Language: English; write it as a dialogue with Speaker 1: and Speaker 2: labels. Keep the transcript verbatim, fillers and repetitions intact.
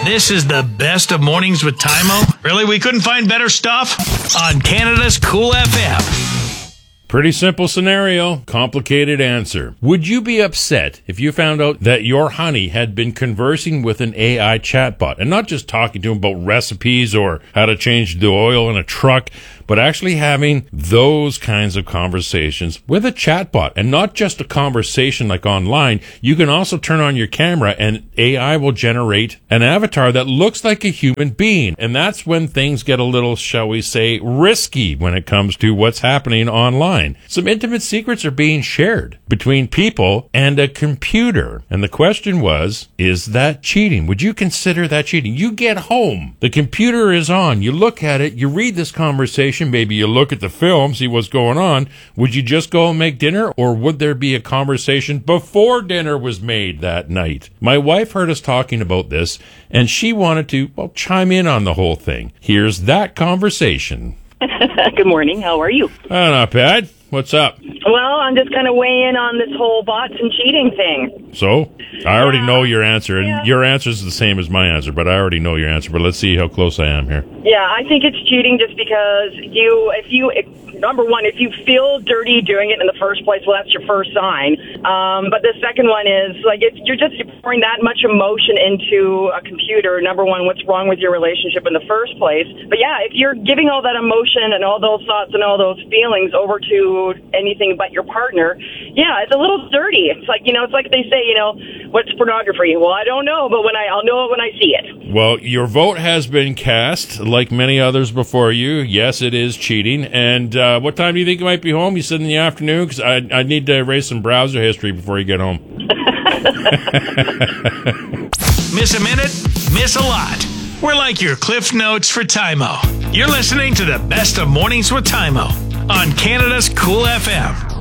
Speaker 1: This is the best of Mornings with Tymo. Really, we couldn't find better stuff? On Canada's Cool F M.
Speaker 2: Pretty simple scenario, complicated answer. Would you be upset if you found out that your honey had been conversing with an A I chatbot and not just talking to him about recipes or how to change the oil in a truck, but actually having those kinds of conversations with a chatbot, and not just a conversation like online? You can also turn on your camera and A I will generate an avatar that looks like a human being. And that's when things get a little, shall we say, risky when it comes to what's happening online. Some intimate secrets are being shared between people and a computer. And the question was, is that cheating? Would you consider that cheating? You get home, the computer is on, you look at it, you read this conversation, maybe you look at the film, see what's going on. Would you just go and make dinner, or would there be a conversation before dinner was made that night? My wife heard us talking about this, and she wanted to, well, chime in on the whole thing. Here's that conversation.
Speaker 3: Good morning. How are you?
Speaker 2: Oh, not bad. What's up?
Speaker 3: Well, I'm just going to weigh in on this whole bots and cheating thing.
Speaker 2: So? I already
Speaker 3: Yeah.
Speaker 2: know your answer, and
Speaker 3: Yeah.
Speaker 2: your answer is the same as my answer, but I already know your answer. But let's see how close I am here.
Speaker 3: Yeah, I think it's cheating just because you, if you, if, number one, if you feel dirty doing it in the first place, well, that's your first sign. Um, but the second one is, like, it's, you're just pouring that much emotion into a computer. Number one, what's wrong with your relationship in the first place? But yeah, if you're giving all that emotion and all those thoughts and all those feelings over to anything but your partner, yeah, it's a little dirty. It's like, you know, it's like they say, you know, what's pornography? Well, I don't know, but when I, I'll know it when I see it.
Speaker 2: Well, your vote has been cast, like many others before you. Yes, it is cheating. And uh, what time do you think you might be home? You said in the afternoon? Because I, I need to erase some browser history before you get home.
Speaker 1: Miss a minute? Miss a lot. We're like your Cliff Notes for Tymo. You're listening to the best of Mornings with Tymo on Canada's Cool F M.